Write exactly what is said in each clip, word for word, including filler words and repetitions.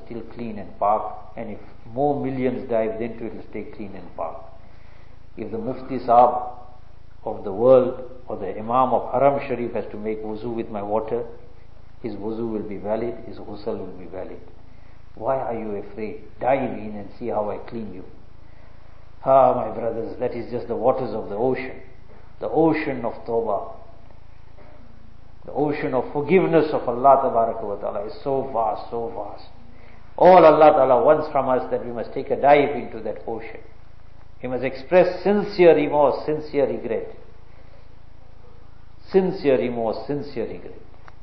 still clean and pak, and if more millions dive into it, it will stay clean and pak. If the Mufti Saab of the world or the Imam of Haram Sharif has to make wuzu with my water, his wuzu will be valid, his ghusl will be valid. Why are you afraid? Dive in and see how I clean you. Ah, my brothers, that is just the waters of the ocean. The ocean of Tawbah. The ocean of forgiveness of Allah Tabaraka wa Ta'ala is so vast, so vast. All Allah Ta'ala wants from us that we must take a dive into that ocean. We must express sincere remorse, sincere regret. Sincere remorse, sincere regret.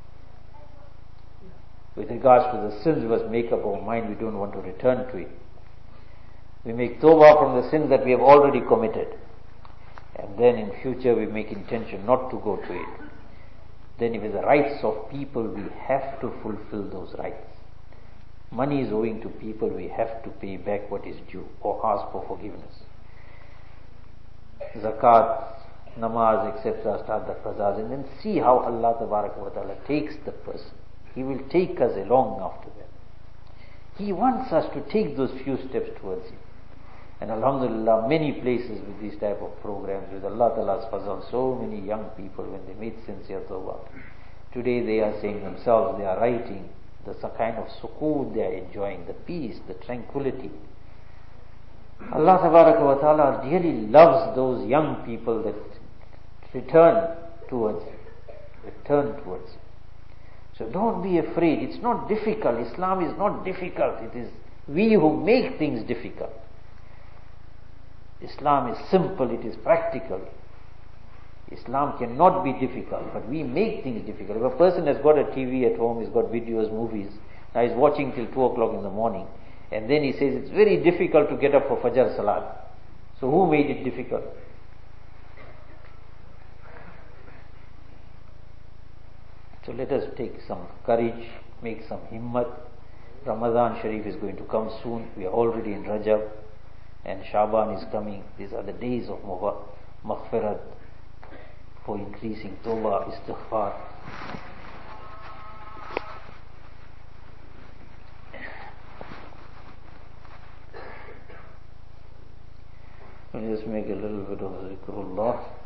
With regards to the sins, we must make up our mind, we don't want to return to it. We make tawbah from the sins that we have already committed. And then in future we make intention not to go to it. Then if it's the rights of people, we have to fulfill those rights. Money is owing to people, we have to pay back what is due or ask for forgiveness. Zakat, namaz, et cetera, start the fazaz, and then see how Allah Tabaraka wa Ta'ala takes the person. He will take us along after that. He wants us to take those few steps towards Him. And alhamdulillah, many places with these type of programs, with Allah Ta'ala's fazal, so many young people, when they made sincere tawbah, today they are saying themselves, they are writing, the kind of sukoon they are enjoying, the peace, the tranquility. Allah Tabaraka wa Ta'ala really loves those young people that return towards Him. Return towards Him. So don't be afraid. It's not difficult. Islam is not difficult. It is we who make things difficult. Islam is simple, it is practical. Islam cannot be difficult, but we make things difficult. If a person has got a T V at home, he's got videos, movies, now he's watching till two o'clock in the morning, and then he says it's very difficult to get up for Fajr Salat. So who made it difficult? So let us take some courage, make some himmat. Ramadan Sharif is going to come soon. We are already in Rajab. And Shaban is coming. These are the days of maghfirat, for increasing tawbah, istighfar. We'll just make a little bit of zikrullah.